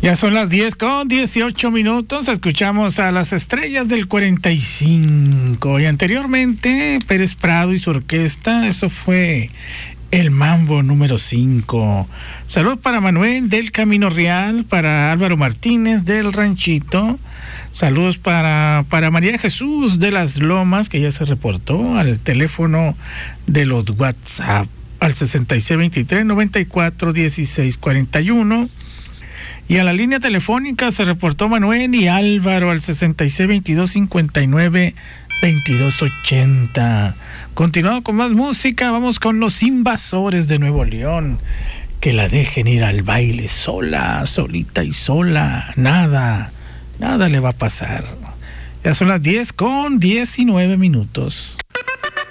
Ya son las 10:18. Escuchamos a las Estrellas del 45. Y anteriormente, Pérez Prado y su orquesta. Eso fue el Mambo número 5. Saludos para Manuel del Camino Real, para Álvaro Martínez del Ranchito. Saludos para María Jesús de las Lomas, que ya se reportó al teléfono de los WhatsApp, al 6623-941641. Y a la línea telefónica se reportó Manuel y Álvaro al 6622592280. Continuando con más música, vamos con Los Invasores de Nuevo León. Que la dejen ir al baile sola, solita y sola. Nada le va a pasar. Ya son las 10:19.